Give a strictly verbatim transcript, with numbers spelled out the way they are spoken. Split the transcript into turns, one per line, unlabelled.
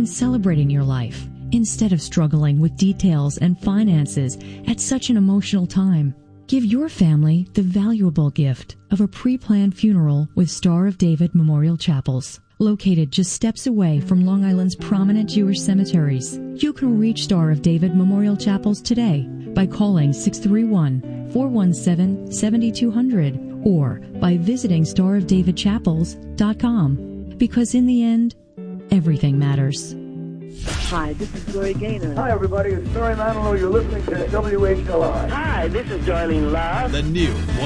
celebrating your life instead of struggling with details and finances at such an emotional time. Give your family the valuable gift of a pre-planned funeral with Star of David Memorial Chapels. Located just steps away from Long Island's prominent Jewish cemeteries, you can reach Star of David Memorial Chapels today by calling six three one, four one seven, seven two zero zero or by visiting star of david chapels dot com. Because in the end, everything matters.
Hi, this is Gloria Gaynor.
Hi, everybody. It's Barry Manilow. You're listening to W H L I.
Hi, this is Darlene Love.
The new